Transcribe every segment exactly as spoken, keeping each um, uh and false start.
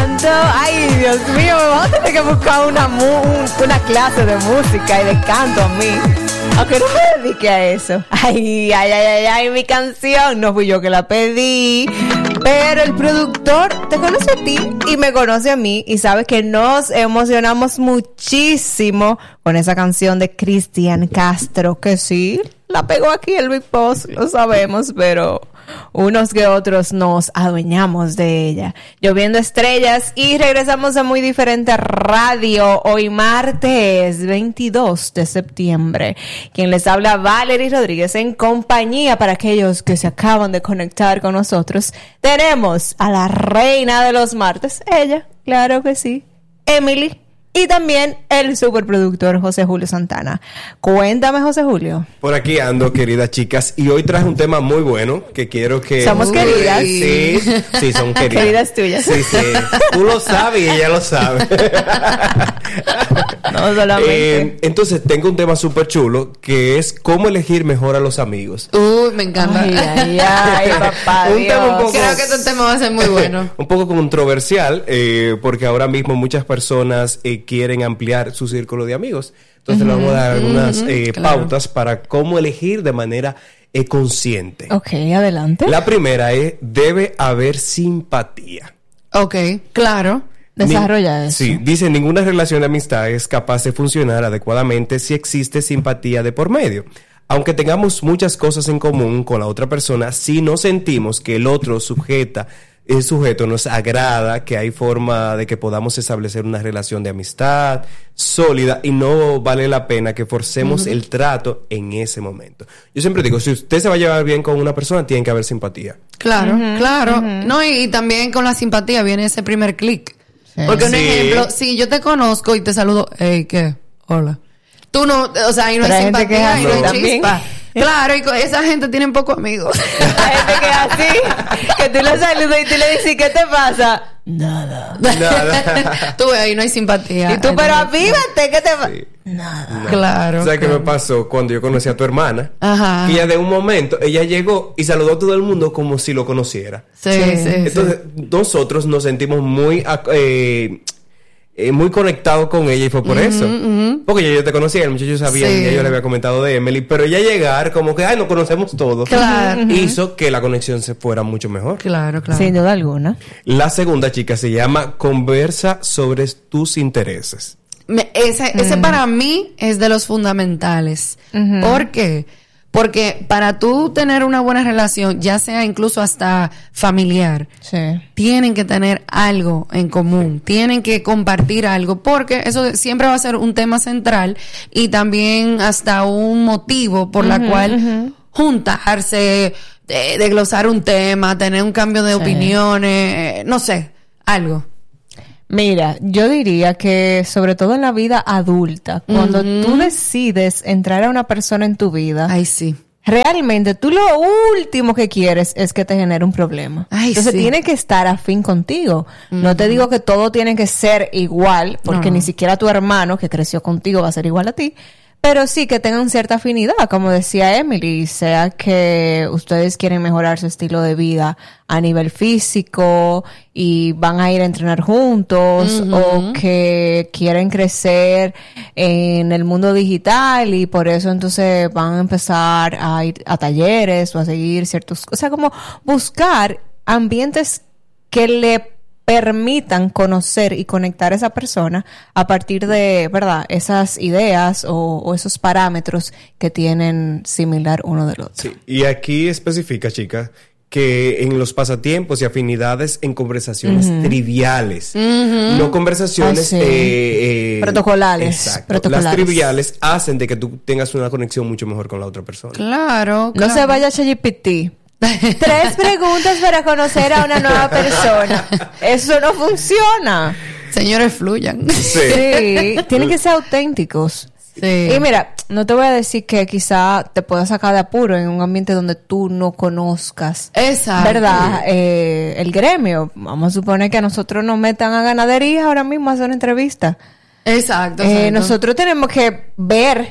canto. Ay, Dios mío, me voy a tener que buscar una, mu- una clase de música y de canto a mí. Aunque no me dedique a eso. Ay, ay, ay, ay, ay, mi canción. No fui yo que la pedí. Pero el productor te conoce a ti y me conoce a mí. Y sabe que nos emocionamos muchísimo con esa canción de Cristian Castro. Que sí, la pegó aquí el Big Boss, lo sabemos, pero unos que otros nos adueñamos de ella. Lloviendo Estrellas, y regresamos a Muy Diferente Radio hoy martes veintidós de septiembre. Quien les habla, Valerie Rodríguez, en compañía, para aquellos que se acaban de conectar con nosotros, tenemos a la reina de los martes, ella, claro que sí, Emily. Y también el superproductor José Julio Santana. Cuéntame, José Julio. Por aquí ando, queridas chicas, y hoy traje un tema muy bueno que quiero que... ¿Somos Uy. queridas? Sí, sí, son queridas. Queridas tuyas. Sí, sí. Tú lo sabes y ella lo sabe. No solamente. Eh, entonces, tengo un tema súper chulo que es cómo elegir mejor a los amigos. Uy, me encanta. Ay, ay, ay, papá un Dios. tema un poco, creo que este tema va a ser muy bueno. Un poco controversial, eh, porque ahora mismo muchas personas eh, quieren ampliar su círculo de amigos. Entonces, uh-huh, le vamos a dar algunas uh-huh, eh, claro. pautas para cómo elegir de manera eh, consciente. Ok, adelante. La primera es, debe haber simpatía. Ok, claro. Desarrolla eso. Sí, dice, ninguna relación de amistad es capaz de funcionar adecuadamente si existe simpatía de por medio. Aunque tengamos muchas cosas en común con la otra persona, si no sentimos que el otro sujeta el sujeto nos agrada, que hay forma de que podamos establecer una relación de amistad sólida y no vale la pena que forcemos uh-huh. el trato en ese momento. Yo siempre digo, si usted se va a llevar bien con una persona, tiene que haber simpatía. Claro, uh-huh, claro. Uh-huh. No, y, y también con la simpatía viene ese primer clic. Sí. Porque un sí. ejemplo, si yo te conozco y te saludo, hey, ¿qué? Hola. Tú no, o sea, ahí no hay simpatía, ahí no hay chispa. Claro, y con esa gente tienen pocos amigos. La gente que es así, que tú le saludas y tú le dices, ¿qué te pasa? Nada. Nada. Tú ves, ahí no hay simpatía. Y tú, pero avívate, ¿qué te pasa? Sí. Nada. No. Claro. ¿Sabes claro. qué me pasó cuando yo conocí a tu hermana? Ajá. Y ella de un momento, ella llegó y saludó a todo el mundo como si lo conociera. Sí, sí, sí. Entonces, sí. nosotros nos sentimos muy... Eh, Eh, muy conectado con ella y fue por uh-huh, eso. Uh-huh. Porque ya yo te conocía, el muchacho sabía, sí. ya yo le había comentado de Emily, pero ella llegar como que, ay, nos conocemos todos. Claro. Hizo que la conexión se fuera mucho mejor. Claro, claro. Sin duda alguna. La segunda, chica, se llama Conversa sobre tus intereses. Me, ese, uh-huh. ese para mí es de los fundamentales. Uh-huh. ¿Por qué? Porque para tú tener una buena relación, ya sea incluso hasta familiar, sí. tienen que tener algo en común, tienen que compartir algo, porque eso siempre va a ser un tema central y también hasta un motivo por uh-huh, la cual uh-huh. juntarse, de, desglosar un tema, tener un cambio de sí. opiniones, eh, no sé, algo. Mira, yo diría que sobre todo en la vida adulta, cuando uh-huh. tú decides entrar a una persona en tu vida, ay sí, realmente tú lo último que quieres es que te genere un problema. Ay, Entonces sí. tiene que estar afín contigo. Uh-huh. No te digo que todo tiene que ser igual, porque no. ni siquiera tu hermano que creció contigo va a ser igual a ti. Pero sí que tengan cierta afinidad, como decía Emily, sea que ustedes quieren mejorar su estilo de vida a nivel físico y van a ir a entrenar juntos, uh-huh. o que quieren crecer en el mundo digital y por eso entonces van a empezar a ir a talleres o a seguir ciertos, o sea, como buscar ambientes que le permitan conocer y conectar a esa persona a partir de, ¿verdad?, esas ideas o, o esos parámetros que tienen similar uno del otro. Sí, y aquí especifica, chica, que en los pasatiempos y afinidades en conversaciones uh-huh. triviales, uh-huh. no conversaciones ah, sí. eh, eh, protocolales. Exacto. Protocolares. Las triviales hacen de que tú tengas una conexión mucho mejor con la otra persona. Claro, claro. No se vaya a ChatGPT. Tres preguntas para conocer a una nueva persona. Eso no funciona. Señores, fluyan. Sí. Sí, tienen que ser auténticos. Sí. Y mira, no te voy a decir que quizá te puedas sacar de apuro en un ambiente donde tú no conozcas. Exacto. ¿Verdad? Eh, el gremio. Vamos a suponer que a nosotros nos metan a ganadería ahora mismo a hacer una entrevista. Exacto. Eh, exacto. nosotros tenemos que ver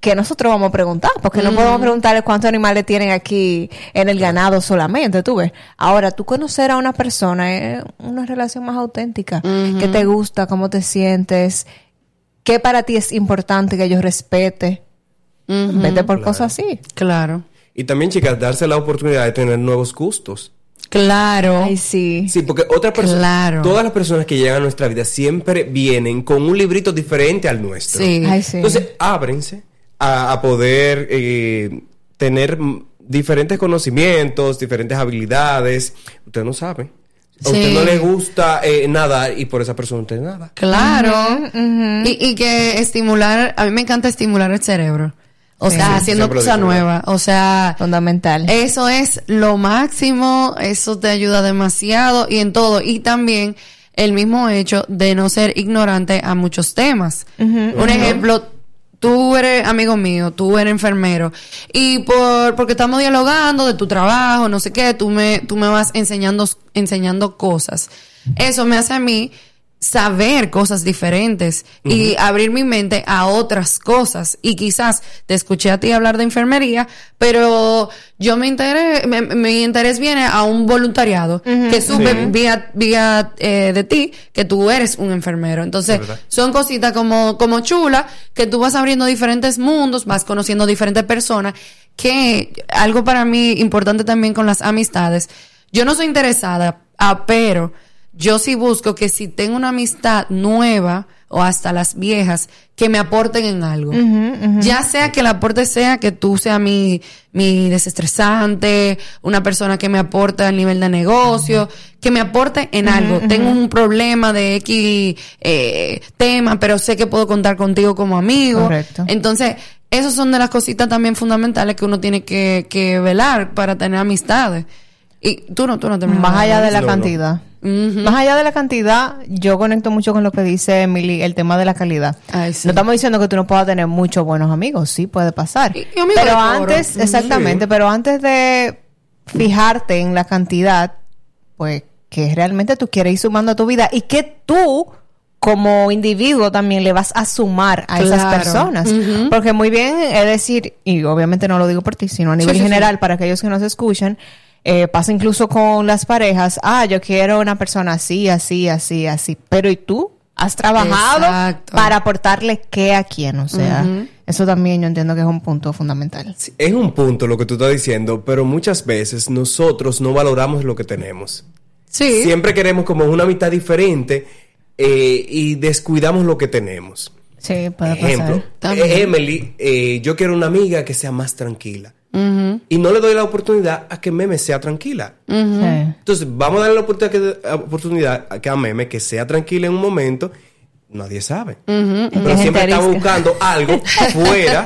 que nosotros vamos a preguntar, porque mm. no podemos preguntarle cuántos animales tienen aquí en el ganado solamente, tú ves. Ahora, tú conocer a una persona es una relación más auténtica, mm-hmm. que te gusta, cómo te sientes, qué para ti es importante que ellos respete. Mm-hmm. Vete por claro. cosas así. Claro. Y también, chicas, darse la oportunidad de tener nuevos gustos. Claro. Ay, sí. Sí, porque otra persona, claro. todas las personas que llegan a nuestra vida siempre vienen con un librito diferente al nuestro. Sí. Ay, sí. Entonces, ábrense a, a poder eh, tener diferentes conocimientos, diferentes habilidades. Usted no sabe. A sí. usted no le gusta eh, nadar y por esa persona usted nada. Claro. Uh-huh, uh-huh. Y, y que estimular, a mí me encanta estimular el cerebro. O sí, sea, sí, haciendo cosas nuevas. O sea, fundamental. Eso es lo máximo. Eso te ayuda demasiado y en todo. Y también el mismo hecho de no ser ignorante a muchos temas. Uh-huh, Un uh-huh. ejemplo, tú eres amigo mío, tú eres enfermero. Y por porque estamos dialogando de tu trabajo, no sé qué, tú me, tú me vas enseñando, enseñando cosas. Eso me hace a mí saber cosas diferentes uh-huh. y abrir mi mente a otras cosas. Y quizás te escuché a ti hablar de enfermería, pero yo me interés, me, mi interés viene a un voluntariado uh-huh. que supe sí. vía, vía eh, de ti que tú eres un enfermero. Entonces, son cositas como, como chulas que tú vas abriendo diferentes mundos, vas conociendo diferentes personas, que algo para mí importante también con las amistades. Yo no soy interesada, ah, pero yo sí busco que si tengo una amistad nueva o hasta las viejas, que me aporten en algo. Uh-huh, uh-huh. Ya sea que el aporte sea que tú seas mi, mi desestresante, una persona que me aporte al nivel de negocio, uh-huh. que me aporte en uh-huh, algo. Uh-huh. Tengo un problema de X eh, tema, pero sé que puedo contar contigo como amigo. Correcto. Entonces, esas son de las cositas también fundamentales que uno tiene que, que velar para tener amistades. Y tú no, tú no terminas. Más allá de la no, cantidad. No. Uh-huh. Más allá de la cantidad, yo conecto mucho con lo que dice Emily, el tema de la calidad. Ay, sí. No estamos diciendo que tú no puedas tener muchos buenos amigos, sí puede pasar. Y, y pero antes, exactamente, sí. pero antes de fijarte en la cantidad, pues que realmente tú quieres ir sumando a tu vida y que tú como individuo también le vas a sumar a claro. esas personas. Uh-huh. Porque muy bien es decir, y obviamente no lo digo por ti, sino a nivel sí, sí, general, sí. para aquellos que nos escuchan, Eh, pasa incluso con las parejas. Ah, yo quiero una persona así, así, así, así. Pero ¿y tú? ¿Has trabajado Exacto. para aportarle qué a quién? O sea, uh-huh. eso también yo entiendo que es un punto fundamental. Sí, es un punto lo que tú estás diciendo, pero muchas veces nosotros no valoramos lo que tenemos. Sí. Siempre queremos como una mitad diferente eh, y descuidamos lo que tenemos. Sí, puede Ejemplo, pasar. eh, Emily, eh, yo quiero una amiga que sea más tranquila. Uh-huh. Y no le doy la oportunidad a que Meme sea tranquila. Uh-huh. Sí. Entonces, vamos a darle la oportunidad, que, la oportunidad a que a Meme que sea tranquila en un momento. Nadie sabe. Uh-huh. Pero siempre está buscando algo fuera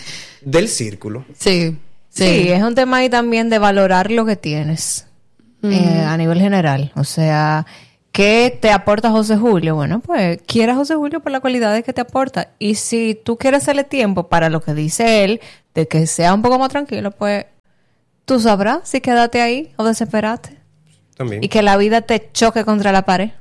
del círculo. Sí, sí. Sí, es un tema ahí también de valorar lo que tienes uh-huh. eh, a nivel general. O sea, ¿qué te aporta José Julio? Bueno, pues quiera José Julio por las cualidades que te aporta. Y si tú quieres hacerle tiempo para lo que dice él, de que sea un poco más tranquilo, pues tú sabrás si quédate ahí o desesperate. También. Y que la vida te choque contra la pared.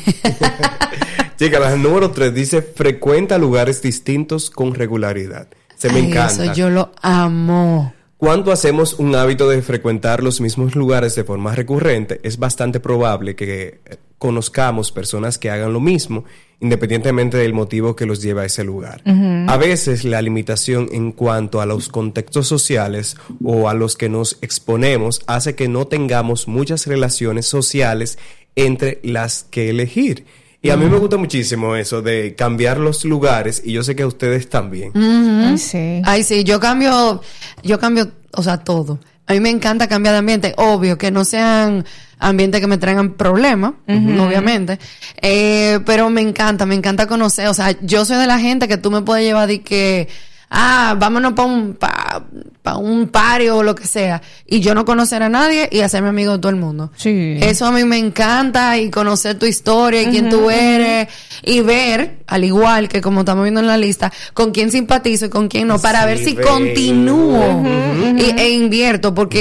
Chica, la número tres dice, frecuenta lugares distintos con regularidad. Se me Ay, encanta. Eso yo lo amo. Cuando hacemos un hábito de frecuentar los mismos lugares de forma recurrente, es bastante probable que conozcamos personas que hagan lo mismo, independientemente del motivo que los lleve a ese lugar. Uh-huh. A veces la limitación en cuanto a los contextos sociales o a los que nos exponemos hace que no tengamos muchas relaciones sociales entre las que elegir. Y a mí me gusta muchísimo eso de cambiar los lugares, y yo sé que a ustedes también. Uh-huh. Ay, sí. Ay, sí, yo cambio, yo cambio, o sea, todo. A mí me encanta cambiar de ambiente, obvio, que no sean ambientes que me traigan problemas, uh-huh. obviamente, eh, pero me encanta, me encanta conocer, o sea, yo soy de la gente que tú me puedes llevar de que, ah, vámonos para un, pa, pa un party o lo que sea, y yo no conocer a nadie y hacerme amigo de todo el mundo. Sí. Eso a mí me encanta, y conocer tu historia y uh-huh, quién tú eres, uh-huh. y ver, al igual que como estamos viendo en la lista, con quién simpatizo y con quién no, para sí, ver si ven. continúo uh-huh, uh-huh. y, e invierto, porque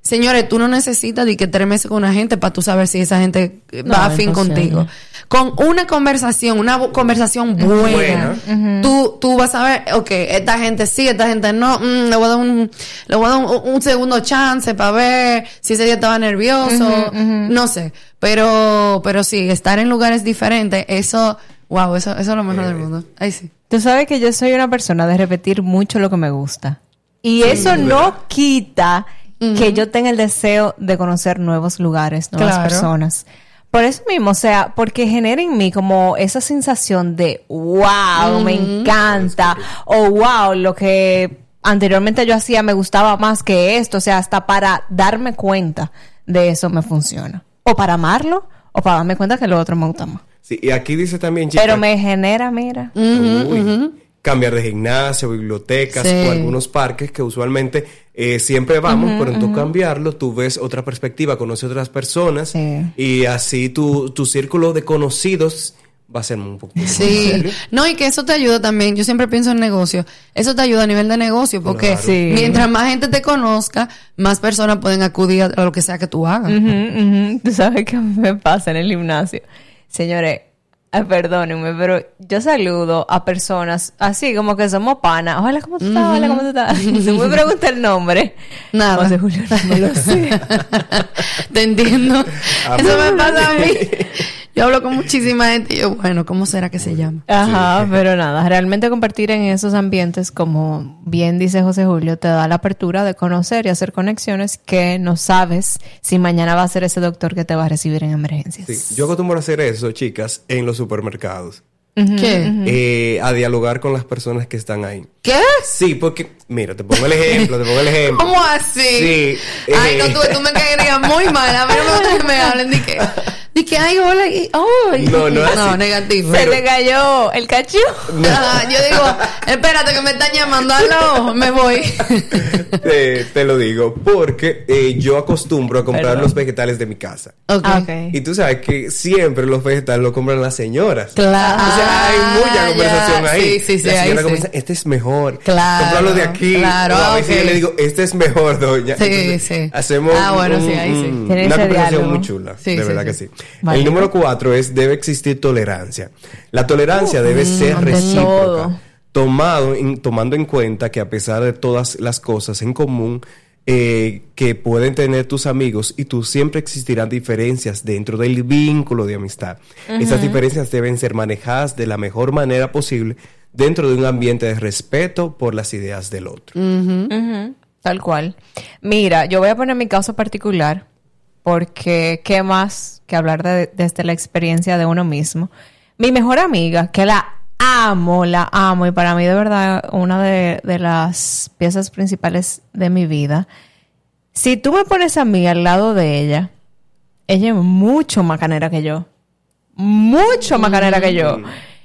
Señores, tú no necesitas de que tres meses con una gente para tú saber si esa gente No, va a fin imposible. contigo. Con una conversación, una bu- conversación buena, Buena. tú, tú vas a ver, ok, esta gente sí, esta gente no, mm, le voy a dar un, le voy a dar un, un segundo chance para ver si ese día estaba nervioso, no sé. Pero, pero sí, estar en lugares diferentes, eso, wow, eso, eso es lo mejor del mundo. Ay, sí. Tú sabes que yo soy una persona de repetir mucho lo que me gusta. Y eso no quita que yo tenga el deseo de conocer nuevos lugares, nuevas Claro. personas. Por eso mismo, o sea, porque genera en mí como esa sensación de wow, me encanta, o wow, lo que anteriormente yo hacía me gustaba más que esto, o sea, hasta para darme cuenta de eso me funciona. O para amarlo, o para darme cuenta que lo otro me gusta más. Sí, y aquí dice también, chica, Pero me genera, mira. uy, cambiar de gimnasio, bibliotecas Sí. o algunos parques que usualmente eh, siempre vamos, pero en tu cambiarlo, tú ves otra perspectiva, conoces otras personas Sí. y así tu, tu círculo de conocidos va a ser un poquito más Sí, amplio. no, y que eso te ayuda también. Yo siempre pienso en negocio. Eso te ayuda a nivel de negocio, porque Claro. Sí. mientras más gente te conozca, más personas pueden acudir a lo que sea que tú hagas. Ujú, ujú. Tú sabes qué me pasa en el gimnasio. Señores, ay, perdónenme, pero yo saludo a personas así como que somos panas. Hola, ¿cómo tú estás? Hola, ¿cómo tú estás? Si me pregunta el nombre. Nada. José Julio, no lo sé. Te entiendo. Ah, Eso me pero- pasa a mí. Yo hablo con muchísima gente y yo, bueno, ¿cómo será que se llama? Ajá, pero nada, realmente compartir en esos ambientes, como bien dice José Julio, te da la apertura de conocer y hacer conexiones que no sabes si mañana va a ser ese doctor que te va a recibir en emergencias. Sí, yo acostumbro a hacer eso, chicas, en los supermercados. ¿Qué? Eh, a dialogar con las personas que están ahí. ¿Qué? Sí, porque, mira, te pongo el ejemplo, te pongo el ejemplo. ¿Cómo así? Sí. Ay, no, eh, tú, tú me caerías muy mal. A mí no me gusta que me hablen de que, de que, ay, hola, y, ay. No, no es No, así. negativo. Se te cayó el cachú. Ajá, yo digo, espérate que me están llamando, aló, me voy. te, te lo digo, porque eh, yo acostumbro a comprar Perdón. los vegetales de mi casa. Ok. Ah, ok. Y tú sabes que siempre los vegetales los compran las señoras. Claro. O sea, hay mucha Ah, conversación ya. ahí. Sí, sí, sí, La ahí señora sí. comienza, este es mejor. Claro, Comprarlo de aquí. claro, O a veces ok. yo le digo, este es mejor, doña. Sí, Entonces, sí. Hacemos Ah, bueno, un- sí, ahí sí. un- Tiene una ese conversación diálogo. muy chula. Sí, de sí, verdad sí. que sí. Vale. El número cuatro es, debe existir tolerancia. La tolerancia debe ser ante recíproca. todo. Tomado en- tomando en cuenta que a pesar de todas las cosas en común eh, que pueden tener tus amigos y tú, siempre existirán diferencias dentro del vínculo de amistad. Esas diferencias deben ser manejadas de la mejor manera posible dentro de un ambiente de respeto por las ideas del otro. Ujú, tal cual. Mira, yo voy a poner mi caso particular porque qué más que hablar de, desde la experiencia de uno mismo. Mi mejor amiga, que la amo, la amo y para mí de verdad una de, de las piezas principales de mi vida. Si tú me pones a mí al lado de ella, ella es mucho más canera que yo. Mucho más canera que yo.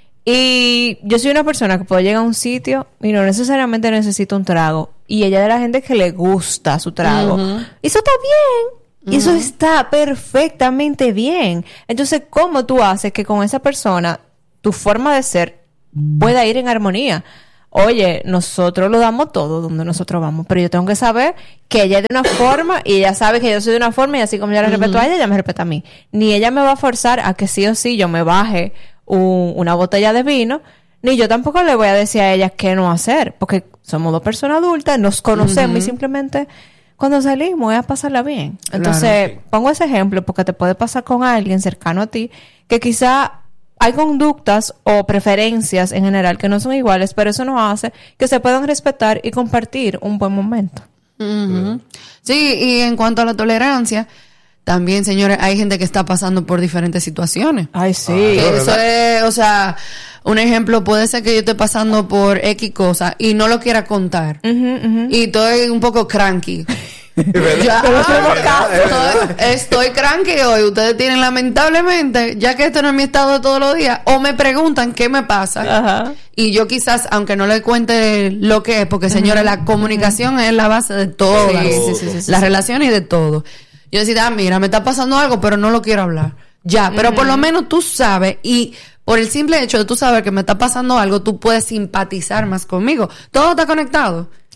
Y yo soy una persona que puedo llegar a un sitio y no necesariamente necesito un trago. Y ella es de la gente que le gusta su trago. Y eso está bien. Y eso está perfectamente bien. Entonces, ¿cómo tú haces que con esa persona tu forma de ser pueda ir en armonía? Oye, nosotros lo damos todo donde nosotros vamos, pero yo tengo que saber que ella es de una forma y ella sabe que yo soy de una forma y así como yo la respeto a ella, ella me respeta a mí. Ni ella me va a forzar a que sí o sí yo me baje un- una botella de vino, ni yo tampoco le voy a decir a ella qué no hacer, porque somos dos personas adultas, nos conocemos y simplemente cuando salimos es a pasarla bien. Entonces, Claro, sí. pongo ese ejemplo porque te puede pasar con alguien cercano a ti que quizá hay conductas o preferencias en general que no son iguales, pero eso nos hace que se puedan respetar y compartir un buen momento. Ujú. Sí, y en cuanto a la tolerancia, también, señores, hay gente que está pasando por diferentes situaciones. Ay, sí. Ah, Eso es, o sea, un ejemplo puede ser que yo esté pasando por X cosa y no lo quiera contar. Y estoy un poco cranky. ¿Verdad? Ya, Es verdad, es verdad. estoy, estoy cranky hoy. Ustedes tienen lamentablemente, ya que esto no es mi estado de todos los días, o me preguntan qué me pasa. Ajá. Y yo quizás, aunque no le cuente lo que es, porque señores, la comunicación es la base de todo. Sí, sí, sí, sí, sí, Las sí. relaciones y de todo. Yo decía, ah, mira, me está pasando algo, pero no lo quiero hablar. Ya, pero por lo menos tú sabes y por el simple hecho de tú saber que me está pasando algo, tú puedes simpatizar más conmigo. Todo está conectado.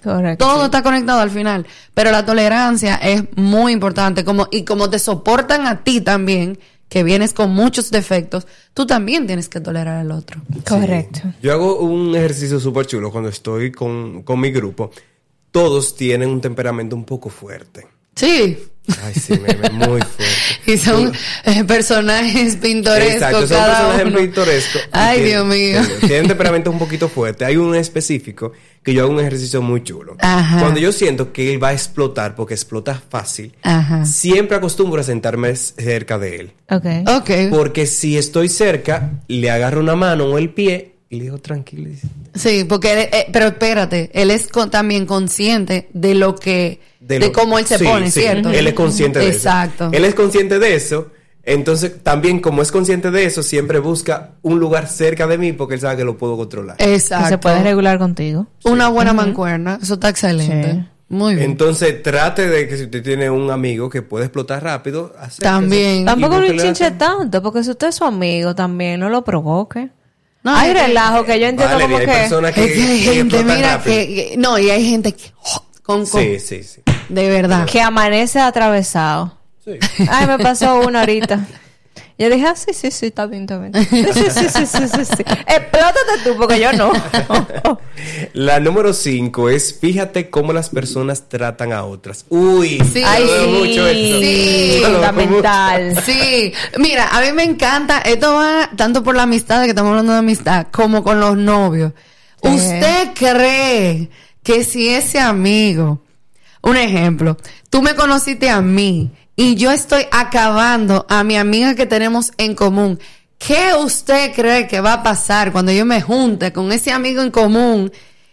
Correcto. Todo está conectado al final. Pero la tolerancia es muy importante. Como, y como te soportan a ti también, que vienes con muchos defectos, tú también tienes que tolerar al otro. Correcto. Sí. Yo hago un ejercicio súper chulo cuando estoy con, con mi grupo. Todos tienen un temperamento un poco fuerte. Sí. Ay, sí, meme, muy fuerte. Y son eh, personajes pintorescos. Exacto, son cada personajes uno. pintorescos. Ay, tienen, Dios mío. Tienen temperamento un poquito fuerte. Hay un específico que yo hago un ejercicio muy chulo. Ajá. Cuando yo siento que él va a explotar, porque explota fácil, Ajá. siempre acostumbro a sentarme cerca de él. Ok. Ok. Porque si estoy cerca, le agarro una mano o el pie y le digo tranquilo. Sí, porque él, eh, pero espérate, él es con, también consciente de lo que, de, lo- cómo él se sí, pone, sí, ¿cierto? Él es consciente de Exacto. eso. Él es consciente de eso. Entonces, también como es consciente de eso, siempre busca un lugar cerca de mí porque él sabe que lo puedo controlar. Exacto. Que se puede regular contigo. Una buena mancuerna, eso está excelente. Sí. Muy bien. Entonces, trate de que si usted tiene un amigo que puede explotar rápido, acérquese. También. Tampoco Y lo búsquele hinche la- tanto, porque si usted es su amigo también, no lo provoque. No, hay es que- relajo que yo entiendo Vale, como hay que... personas que, Es que hay que gente, explotan mira, rápido. que, que- no, y hay gente que, oh, con, con- Sí, sí, sí. de verdad. que amanece atravesado. Sí. Ay, me pasó uno ahorita. Yo dije, ah, sí, sí, sí, está bien, está bien. Sí, sí, sí, sí, sí, sí, sí. Explótate tú, porque yo no. La número cinco es fíjate cómo las personas tratan a otras. Uy, Sí. yo Ay, veo sí, mucho esto. Sí, Yo lo veo fundamental. Sí, mira, a mí me encanta, esto va tanto por la amistad, de que estamos hablando de amistad, como con los novios. Sí. ¿Usted cree que si ese amigo, un ejemplo, tú me conociste a mí y yo estoy acabando a mi amiga que tenemos en común, ¿qué usted cree que va a pasar cuando yo me junte con ese amigo en común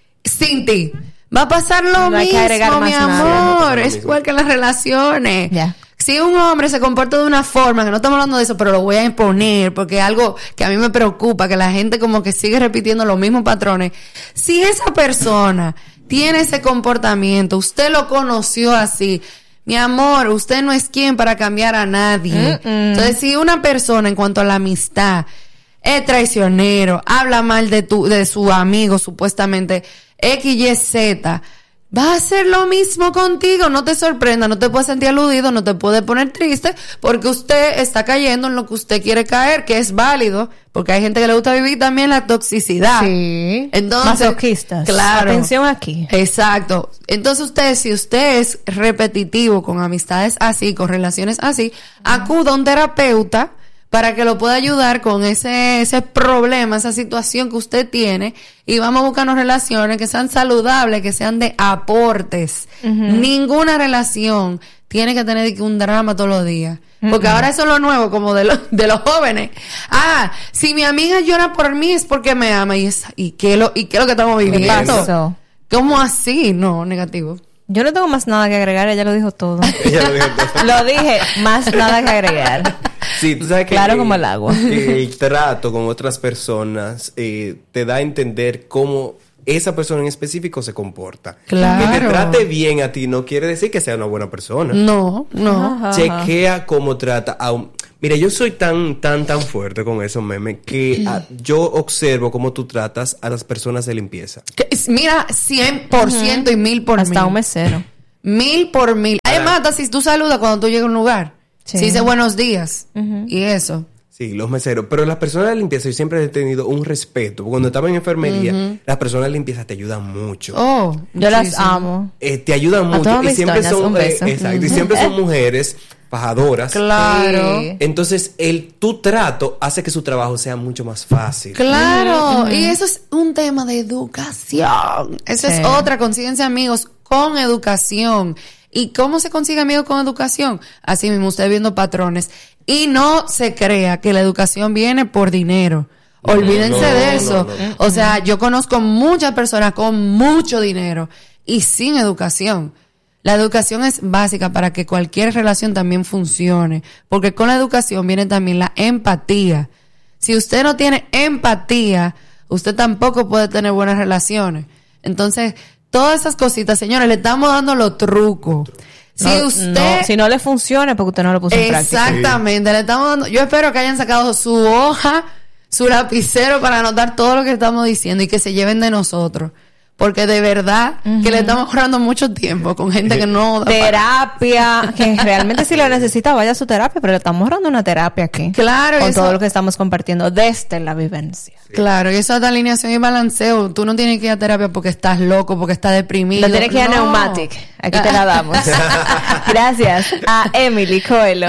sin ti? Va a pasar lo No hay que agregar mismo, más mi nada. amor. Lo Es mismo. igual que en las relaciones. Ya. Si un hombre se comporta de una forma, que no estamos hablando de eso, pero lo voy a imponer, porque es algo que a mí me preocupa, que la gente como que sigue repitiendo los mismos patrones. Si esa persona tiene ese comportamiento, usted lo conoció así, mi amor, usted no es quien para cambiar a nadie. Mm-mm. Entonces, si una persona en cuanto a la amistad es traicionero, habla mal de tu, de su amigo, supuestamente, X, Y, Z, va a hacer lo mismo contigo. No te sorprenda, no te puedes sentir aludido, no te puedes poner triste, porque usted está cayendo en lo que usted quiere caer, que es válido, porque hay gente que le gusta vivir también la toxicidad. Sí. Entonces, Masoquistas. claro. Atención aquí. Exacto. Entonces usted, si usted es repetitivo con amistades así, con relaciones así, acuda a un terapeuta para que lo pueda ayudar con ese, ese problema, esa situación que usted tiene, y vamos a buscarnos relaciones que sean saludables, que sean de aportes. Ninguna relación tiene que tener que un drama todos los días. Porque ahora eso es lo nuevo, como de, los de los jóvenes. Ah, si mi amiga llora por mí es porque me ama. ¿Y, es, y, qué, lo, ¿y qué es lo que estamos ¿Qué viviendo? pasó? ¿Cómo así? No, negativo. Yo no tengo más nada que agregar, ella lo dijo todo. Ella lo dijo todo. Lo dije, más nada que agregar. Sí, tú sabes que Claro que- como el agua. que el trato con otras personas eh, te da a entender cómo esa persona en específico se comporta. Claro. Que te trate bien a ti no quiere decir que sea una buena persona. No, no. Ajá. Chequea cómo trata a un... Mira, yo soy tan, tan, tan fuerte con esos memes que ah, yo observo cómo tú tratas a las personas de limpieza. Que es- Mira, cien por ciento y mil por Hasta mil. un mesero. Mil por mil. Además, hasta si tú saludas cuando tú llegas a un lugar. Sí. Si dices buenos días. Ujú. Y eso. Sí, los meseros. Pero las personas de limpieza yo siempre he tenido un respeto. Cuando estaba en enfermería, las personas de limpieza te ayudan mucho. Oh, Yo las muchísimo. amo. Eh, te ayudan A mucho. todas Y mis siempre doñas, son, un eh, beso. exacto, y siempre son mujeres fajadoras. Claro. Sí. Entonces, el tu trato hace que su trabajo sea mucho más fácil. Claro. Y eso es un tema de educación. Eso Sí. es otra. Consíguense amigos con educación. ¿Y cómo se consigue amigos con educación? Así mismo, usted viendo patrones. Y no se crea que la educación viene por dinero. No, Olvídense no, de eso. no, no. O sea, yo conozco muchas personas con mucho dinero y sin educación. La educación es básica para que cualquier relación también funcione, porque con la educación viene también la empatía. Si usted no tiene empatía, usted tampoco puede tener buenas relaciones. Entonces, todas esas cositas, señores, le estamos dando los trucos. Si No, usted... no, si no le funciona, porque usted no lo puso en práctica. Exactamente, le estamos dando... Yo espero que hayan sacado su hoja, su lapicero para anotar todo lo que estamos diciendo y que se lleven de nosotros. porque de verdad uh-huh. que le estamos ahorrando mucho tiempo con gente que no da terapia, que realmente si lo necesita vaya a su terapia, pero le estamos ahorrando una terapia aquí. Claro. Con eso, todo lo que estamos compartiendo desde la vivencia. Sí. Claro, y eso es de alineación y balanceo. Tú no tienes que ir a terapia porque estás loco, porque estás deprimido. No tienes que ir no. a Neumatic. Aquí te la damos. Gracias a Emily Coelho.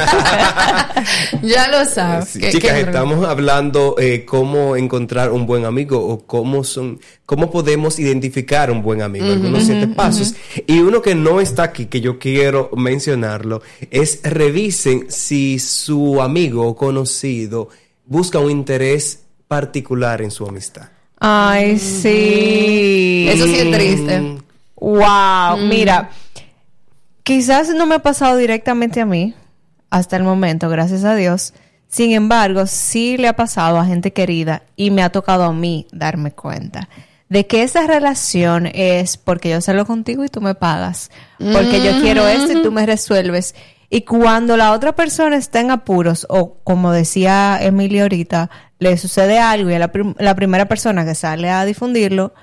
Ya lo sabes. Sí, ¿Qué, chicas, qué estamos hablando eh, cómo encontrar un buen amigo o cómo son, cómo podemos identificar un buen amigo, uh-huh, algunos uh-huh, siete pasos. Uh-huh. Y uno que no está aquí, que yo quiero mencionarlo, es revisen si su amigo o conocido busca un interés particular en su amistad. Ay, sí. Eso sí es triste. Wow, mm. Mira, quizás no me ha pasado directamente a mí hasta el momento, gracias a Dios. Sin embargo, sí le ha pasado a gente querida y me ha tocado a mí darme cuenta de que esa relación es porque yo salgo contigo y tú me pagas, porque mm-hmm. yo quiero esto y tú me resuelves. Y cuando la otra persona está en apuros, o como decía Emilia ahorita, le sucede algo y es la, prim- la primera persona que sale a difundirlo,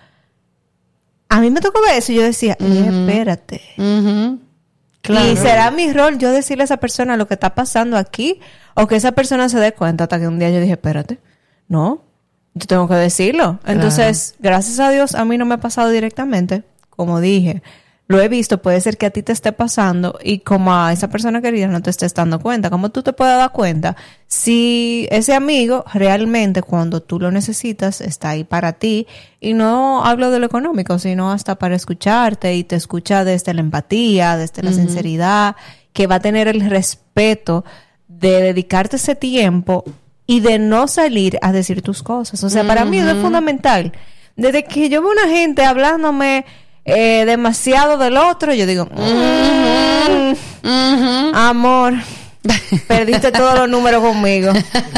a mí me tocó ver eso y yo decía, uh-huh. espérate. Uh-huh. Claro. Y será mi rol yo decirle a esa persona lo que está pasando aquí, o que esa persona se dé cuenta, hasta que un día yo dije, espérate, no, yo tengo que decirlo. Entonces, claro. Gracias a Dios, a mí no me ha pasado directamente, como dije. Lo he visto, puede ser que a ti te esté pasando y como a esa persona querida no te estés dando cuenta. ¿Cómo tú te puedes dar cuenta si ese amigo realmente cuando tú lo necesitas está ahí para ti? Y no hablo de lo económico, sino hasta para escucharte y te escucha desde la empatía, desde la uh-huh. sinceridad, que va a tener el respeto de dedicarte ese tiempo y de no salir a decir tus cosas. O sea, uh-huh. para mí eso es fundamental. Desde que yo veo una gente hablándome Eh, demasiado del otro, yo digo, mm, mm, amor, perdiste todos los números conmigo.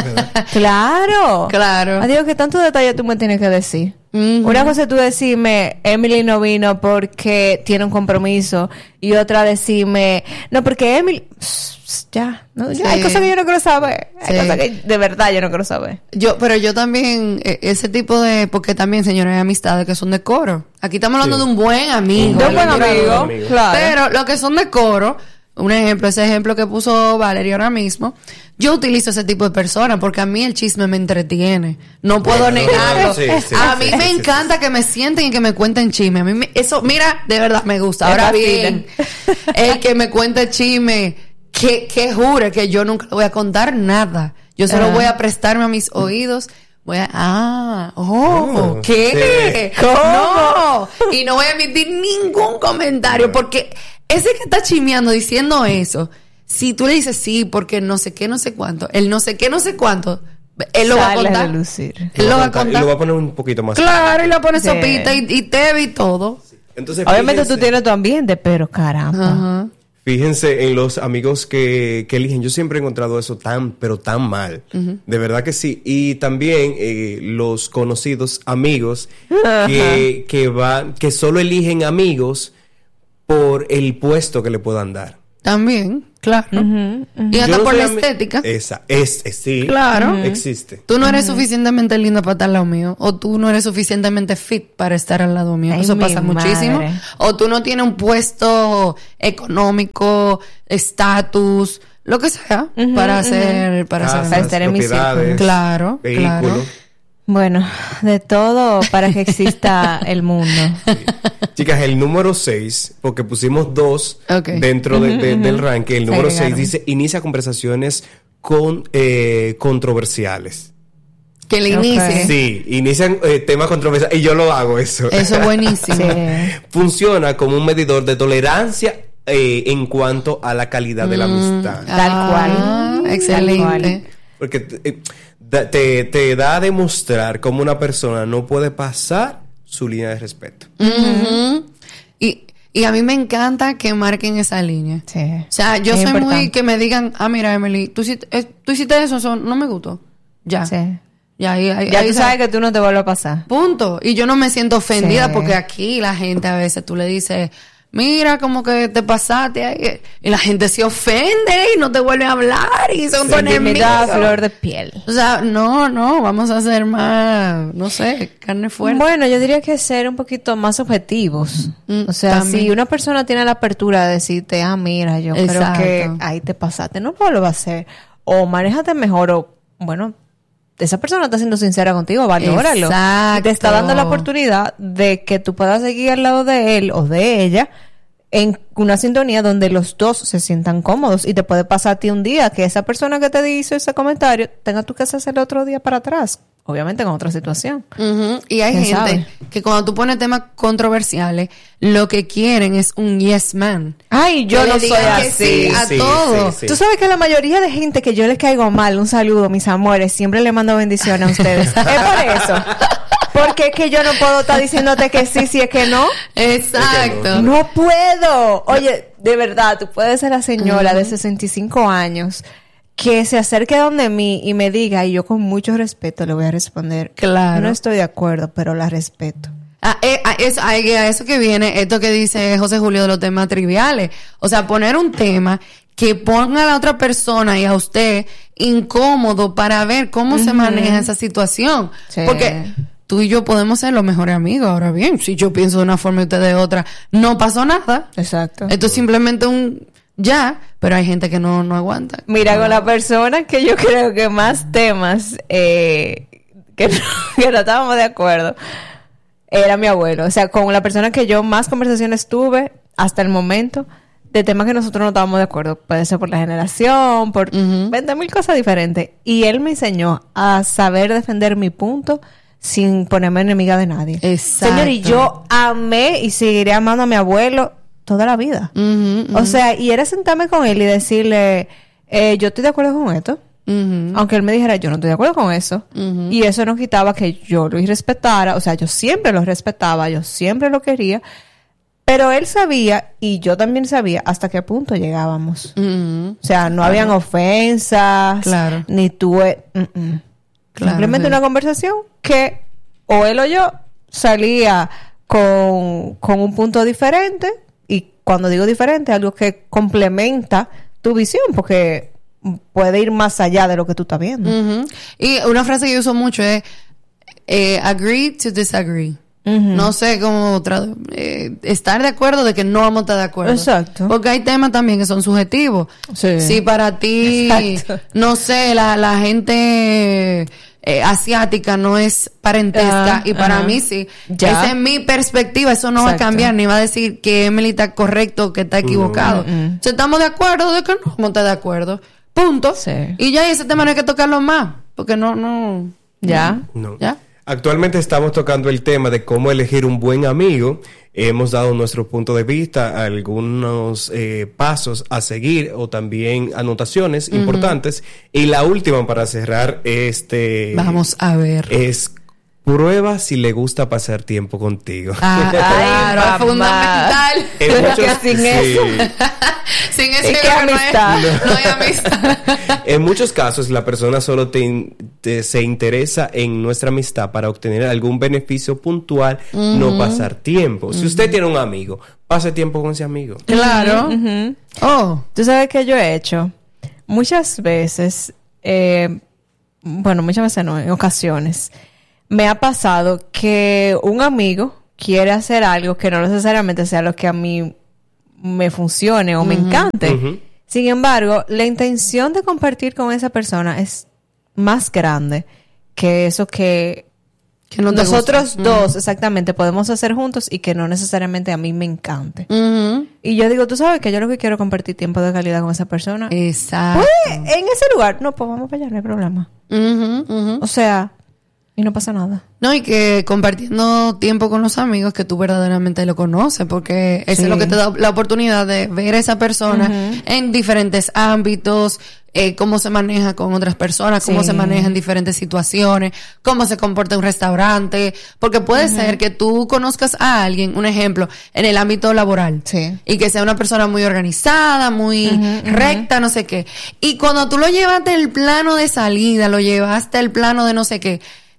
Claro, claro. Adiós, que tantos detalles tú me tienes que decir. Uh-huh. Una cosa es tú decirme, Emily no vino porque tiene un compromiso, y otra decirme, no, porque Emily, ya, no, ya sí. Hay cosas que yo no quiero saber, hay sí. cosas que de verdad yo no quiero saber. Yo, pero yo también, ese tipo de, porque también, señores, hay amistades que son de coro. Aquí estamos hablando sí. de un buen amigo. De un buen amigo, amigo, claro. Pero lo que son de coro, un ejemplo, ese ejemplo que puso Valeria ahora mismo, yo utilizo ese tipo de personas porque a mí el chisme me entretiene. No puedo bueno, negarlo. Sí, sí, a mí sí, me sí, encanta sí. que me sienten y que me cuenten chisme. A mí me, eso, mira, de verdad me gusta. Ahora bien, el que me cuente chisme, que, que jure que yo nunca le voy a contar nada. Yo solo uh-huh. voy a prestarme a mis oídos. Voy a, ah, oh, ¿qué? Sí. ¿Cómo? No. Y no voy a emitir ningún comentario porque ese que está chismeando diciendo eso, si tú le dices sí, porque no sé qué, no sé cuánto, el no sé qué, no sé cuánto, él lo va a contar. Lucir. Él lo va a contar. Y lo va a poner un poquito más. Claro, y lo pone sí. sopita y, y te y todo. Sí. Entonces, obviamente fíjense, tú tienes tu ambiente, pero caramba. Uh-huh. Fíjense en los amigos que, que eligen. Yo siempre he encontrado eso tan, pero tan mal. Uh-huh. De verdad que sí. Y también eh, los conocidos amigos uh-huh. que, que, va, que solo eligen amigos por el puesto que le puedan dar. También, claro. Uh-huh, uh-huh. Y hasta no por la am- estética. Esa, es, es sí. Claro. Uh-huh. Existe. Tú no eres uh-huh. suficientemente linda para estar al lado mío. O tú no eres suficientemente fit para estar al lado mío. Ay, eso pasa madre. muchísimo. O tú no tienes un puesto económico, estatus, lo que sea, uh-huh, para hacer, uh-huh. para, Casas, hacer, para estar en mi círculo. Claro, vehículos. Claro. Bueno, de todo para que exista el mundo. Sí. Chicas, el número seis, porque pusimos dos okay. dentro de, de, uh-huh. del ranking, el número seis dice, inicia conversaciones con eh, controversiales. Que le inicie. Okay. Sí, inician eh, temas controversiales, y yo lo hago eso. Eso es buenísimo. Sí. Funciona como un medidor de tolerancia eh, en cuanto a la calidad mm, de la amistad. Tal ah, cual. Excelente. Tal cual. Porque eh, te, te da a demostrar cómo una persona no puede pasar su línea de respeto. Uh-huh. Y, y a mí me encanta que marquen esa línea. Sí. O sea, yo soy importante. muy que me digan, ah, mira, Emily, tú, eh, tú hiciste eso, eso no me gustó. Ya. Sí. Ya, ahí, ahí, ya ahí tú sabes que tú no te vuelves a pasar. Punto. Y yo no me siento ofendida sí. porque aquí la gente a veces tú le dices, mira, como que te pasaste ahí. Y la gente se ofende y no te vuelve a hablar y son tus enemigos. A flor de piel. O sea, no, no, vamos a hacer más, no sé, carne fuerte. Bueno, yo diría que ser un poquito más objetivos. Mm, o sea, también. Si una persona tiene la apertura de decirte, ah, mira, yo Exacto. creo que ahí te pasaste, no lo va a hacer. O manéjate mejor, o, bueno, esa persona está siendo sincera contigo, valóralo. Exacto. Y te está dando la oportunidad de que tú puedas seguir al lado de él o de ella en una sintonía donde los dos se sientan cómodos. Y te puede pasar a ti un día que esa persona que te hizo ese comentario tenga tú que hacerle otro día para atrás. Obviamente con otra situación. Uh-huh. Y hay gente sabe? que cuando tú pones temas controversiales, lo que quieren es un yes man. Ay, yo no soy así. A sí, todo. Sí, sí. Tú sabes que la mayoría de gente que yo les caigo mal, un saludo, mis amores, siempre le mando bendiciones a ustedes. Es por eso. Porque es que yo no puedo estar diciéndote que sí, si es que no. Exacto. Es que no. no puedo. Oye, de verdad, tú puedes ser la señora uh-huh. de sesenta y cinco años que se acerque donde mí y me diga, y yo con mucho respeto le voy a responder, claro, no estoy de acuerdo, pero la respeto. A, a, eso, a eso que viene, esto que dice José Julio de los temas triviales. O sea, poner un tema que ponga a la otra persona y a usted incómodo para ver cómo uh-huh. se maneja esa situación. Sí. Porque tú y yo podemos ser los mejores amigos. Ahora bien, si yo pienso de una forma y usted de otra, no pasó nada. Exacto. Esto es simplemente un ya, pero hay gente que no, no aguanta. Mira, con la persona que yo creo que más temas eh, que, no, que no estábamos de acuerdo era mi abuelo. O sea, con la persona que yo más conversaciones tuve hasta el momento de temas que nosotros no estábamos de acuerdo. Puede ser por la generación, por uh-huh. veinte mil cosas diferentes. Y él me enseñó a saber defender mi punto sin ponerme enemiga de nadie. Exacto. Señor, y yo amé y seguiré amando a mi abuelo toda la vida. Uh-huh, uh-huh. O sea, y era sentarme con él y decirle, eh, yo estoy de acuerdo con esto. Uh-huh. Aunque él me dijera, yo no estoy de acuerdo con eso. Uh-huh. Y eso no quitaba que yo lo respetara. O sea, yo siempre lo respetaba, yo siempre lo quería. Pero él sabía, y yo también sabía, hasta qué punto llegábamos. Uh-huh. O sea, no claro. habían ofensas, claro. ni tuve... Uh-uh. Claro, simplemente sí. una conversación que o él o yo salía con, con un punto diferente. Y cuando digo diferente, algo que complementa tu visión, porque puede ir más allá de lo que tú estás viendo. Uh-huh. Y una frase que yo uso mucho es eh, agree to disagree. Uh-huh. No sé cómo tra- eh, estar de acuerdo de que no vamos a estar de acuerdo. Exacto. Porque hay temas también que son subjetivos. Sí. Si para ti, Exacto. no sé, la, la gente... Eh, asiática no es parentesca uh, y para uh-huh. mí sí. Ya. Esa es mi perspectiva, eso no Exacto. va a cambiar ni va a decir que Emily está correcto o que está equivocado. Uh-huh. Si estamos de acuerdo, de que no vamos a estar de acuerdo. Punto. Sí. Y ya ese tema no hay que tocarlo más, porque no, no. Ya. No. Ya. Actualmente estamos tocando el tema de cómo elegir un buen amigo. Hemos dado nuestro punto de vista, algunos eh, pasos a seguir o también anotaciones uh-huh. importantes. Y la última para cerrar este... Vamos a ver. Es prueba si le gusta pasar tiempo contigo. Ah, claro, Ay, fundamental. En muchos, sin sí. eso. Sin eso ¿Y qué amistad? No, hay, no hay amistad. En muchos casos la persona solo te, te, se interesa en nuestra amistad para obtener algún beneficio puntual, uh-huh. no pasar tiempo. Uh-huh. Si usted tiene un amigo, pase tiempo con ese amigo. Claro. Uh-huh. Oh, ¿tú sabes qué yo he hecho? Muchas veces, eh, bueno, muchas veces no, en ocasiones, me ha pasado que un amigo quiere hacer algo que no necesariamente sea lo que a mí me funcione o uh-huh. me encante. Uh-huh. Sin embargo, la intención de compartir con esa persona es más grande que eso que, que no nosotros gusta. dos uh-huh. exactamente podemos hacer juntos y que no necesariamente a mí me encante. Uh-huh. Y yo digo, tú sabes que yo lo que quiero es compartir tiempo de calidad con esa persona. Exacto. Pues, en ese lugar, no, pues vamos para allá, no hay problema. Uh-huh, uh-huh. O sea... y no pasa nada. No, y que compartiendo tiempo con los amigos que tú verdaderamente lo conoces, porque eso sí. es lo que te da la oportunidad de ver a esa persona uh-huh. en diferentes ámbitos, eh, cómo se maneja con otras personas, cómo sí. se maneja en diferentes situaciones, cómo se comporta en un restaurante, porque puede uh-huh. ser que tú conozcas a alguien, un ejemplo, en el ámbito laboral, sí. y que sea una persona muy organizada, muy uh-huh, recta, uh-huh. no sé qué, y cuando tú lo llevaste el plano de salida, lo llevaste el plano de no sé qué,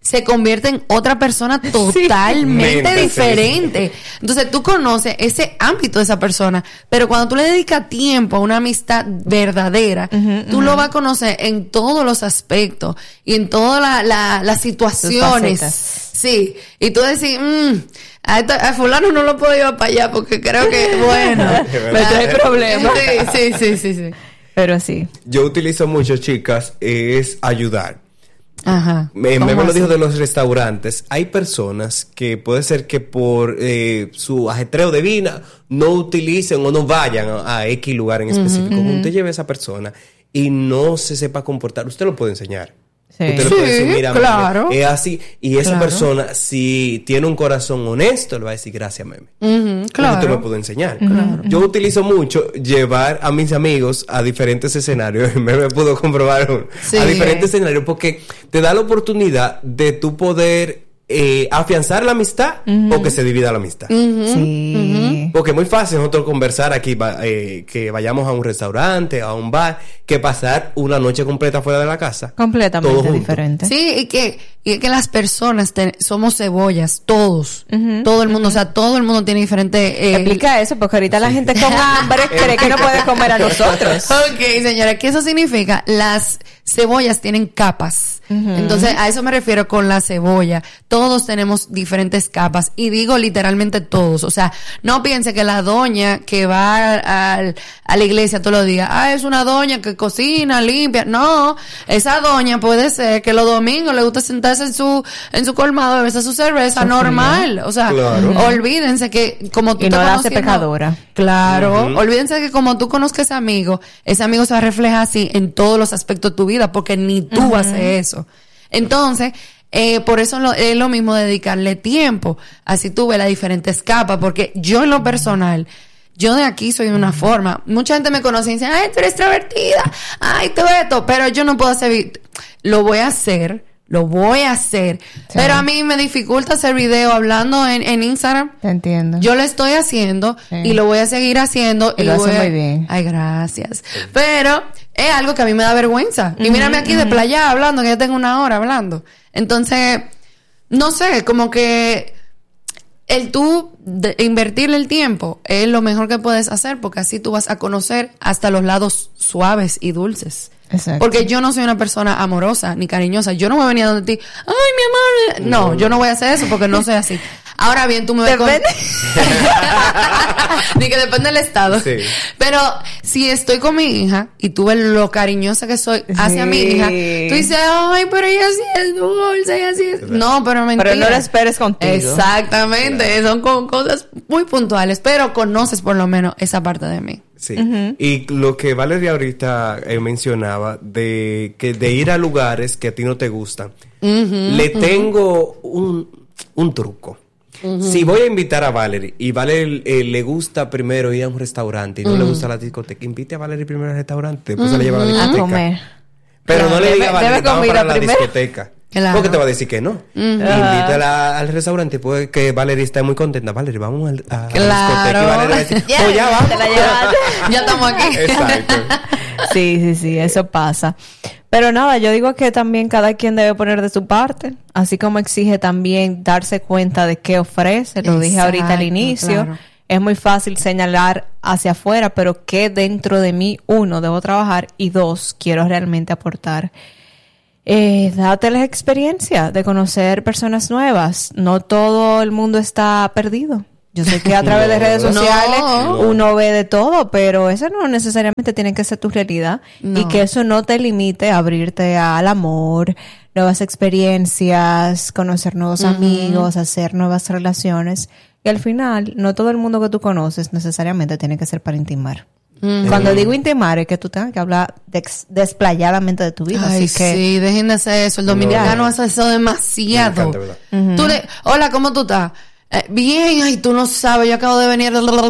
se convierte en otra persona totalmente sí. diferente. Entonces tú conoces ese ámbito de esa persona, pero cuando tú le dedicas tiempo a una amistad verdadera, uh-huh, tú uh-huh. lo vas a conocer en todos los aspectos y en todas la, la, las situaciones. Sí, y tú decís, mmm, a, esto, a fulano no lo puedo llevar para allá porque creo que, bueno, me trae problemas. Sí, sí, sí, sí, sí. Pero sí. Yo utilizo mucho, chicas, es ayudar. Ajá. Me, me lo dijo de los restaurantes. Hay personas que puede ser que por eh, su ajetreo de vida no utilicen o no vayan a, a X lugar en específico. Uh-huh, uh-huh. Usted lleve a esa persona y no se sepa comportar, usted lo puede enseñar. Sí. Usted le puede decir, mira, claro. meme, es así. Y esa claro. persona, si tiene un corazón honesto, le va a decir gracias, meme. Uh-huh, claro. Usted me puede enseñar. Claro. Yo utilizo mucho llevar a mis amigos a diferentes escenarios. Me puedo comprobar uno. Sí. A diferentes escenarios porque te da la oportunidad de tu poder eh, afianzar la amistad uh-huh. o que se divida la amistad. Uh-huh. Sí. Porque es muy fácil nosotros conversar aquí, eh, que vayamos a un restaurante, a un bar, que pasar una noche completa fuera de la casa. Completamente diferente. Sí, y que, y que las personas ten, somos cebollas, todos. Uh-huh. Todo el mundo, uh-huh. o sea, todo el mundo tiene diferente... Eh, Explica eso, porque ahorita sí. la gente con hambre cree que no puede comer a nosotros. Ok, señora, ¿qué eso significa? Las cebollas tienen capas. Uh-huh. Entonces, a eso me refiero con la cebolla. Todos tenemos diferentes capas. Y digo literalmente todos. O sea, no piense que la doña que va a, a, a la iglesia todos los días, ah, es una doña que cocina, limpia. No, esa doña puede ser que los domingos le gusta sentarse en su en su colmado, beberse su cerveza Sofía. normal. O sea, claro. olvídense que como tú y te no la hace pecadora. Claro, uh-huh. olvídense que como tú conozcas a ese amigo, ese amigo se va a reflejar así en todos los aspectos de tu vida, porque ni tú uh-huh. haces eso. Entonces, eh, por eso lo, es lo mismo dedicarle tiempo. Así tú ves las diferentes capas, porque yo en lo personal, yo de aquí soy de una forma. Mucha gente me conoce y dice, ay, tú eres extrovertida, ay, tú esto, pero yo no puedo hacer, lo voy a hacer, lo voy a hacer, sí. pero a mí me dificulta hacer video hablando en, en Instagram. Te entiendo. Yo lo estoy haciendo sí. y lo voy a seguir haciendo. Y, y lo hace muy bien. Ay, gracias. Pero es algo que a mí me da vergüenza. Uh-huh, y mírame aquí uh-huh. de playa hablando, que ya tengo una hora hablando. Entonces, no sé, como que el tú de invertirle el tiempo es lo mejor que puedes hacer, porque así tú vas a conocer hasta los lados suaves y dulces. Exacto. Porque yo no soy una persona amorosa ni cariñosa. Yo no voy a venir a donde ti, ay, mi amor. No, no, yo no voy a hacer eso porque no soy así. Ahora bien, tú me ves con... Ni que depende del estado. Sí. Pero si estoy con mi hija y tú ves lo cariñosa que soy hacia sí. mi hija, tú dices, ay, pero ella sí es dulce, ella sí es... No, pero mentira. Pero no la esperes contigo. Exactamente. Claro. Son con cosas muy puntuales, pero conoces por lo menos esa parte de mí. Sí. Uh-huh. Y lo que Valeria ahorita eh, mencionaba de que de ir a lugares que a ti no te gustan, uh-huh, le uh-huh. tengo un, un truco. Uh-huh. Si voy a invitar a Valerie y Valerie eh, le gusta primero ir a un restaurante y no uh-huh. le gusta la discoteca, invite a Valerie primero al restaurante, después uh-huh. se la lleva a la discoteca. A comer. Pero claro, no le diga a Valerie, vamos para la primero. discoteca. Claro. Porque te va a decir que no. Uh-huh. Invítala al restaurante, puede que Valerie esté muy contenta. Valerie, vamos al, a, claro. a la discoteca. Y Valerie va a decir, yeah, oh, ya vamos. Te la llevas. Ya estamos aquí. Exacto. Sí, sí, sí, eso pasa. Pero nada, yo digo que también cada quien debe poner de su parte, así como exige también darse cuenta de qué ofrece. Lo Exacto, dije ahorita al inicio. Claro. Es muy fácil señalar hacia afuera, pero qué dentro de mí, uno, debo trabajar y dos, quiero realmente aportar. Eh, date la experiencia de conocer personas nuevas. No todo el mundo está perdido. Yo sé que a través no, de redes sociales no. uno ve de todo, pero eso no necesariamente tiene que ser tu realidad. No. Y que eso no te limite a abrirte al amor, nuevas experiencias, conocer nuevos uh-huh. amigos, hacer nuevas relaciones. Y al final, no todo el mundo que tú conoces necesariamente tiene que ser para intimar. Uh-huh. Cuando digo intimar es que tú tengas que hablar dex- desplayadamente de tu vida. Ay, así que sí, dejen de hacer eso. El dominicano no. hace eso demasiado. Me encanta, uh-huh. Tú le, hola, ¿cómo tú estás? Eh, bien, ay, tú no sabes, yo acabo de venir.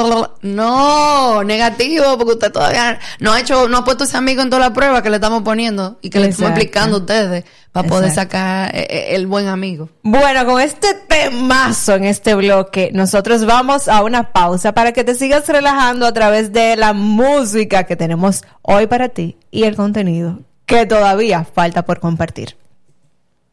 No, negativo, porque usted todavía no ha hecho, no ha puesto ese amigo en toda la prueba que le estamos poniendo y que Exacto. le estamos explicando a ustedes para poder Exacto. sacar eh, el buen amigo. Bueno, con este temazo en este bloque, nosotros vamos a una pausa para que te sigas relajando a través de la música que tenemos hoy para ti y el contenido que todavía falta por compartir.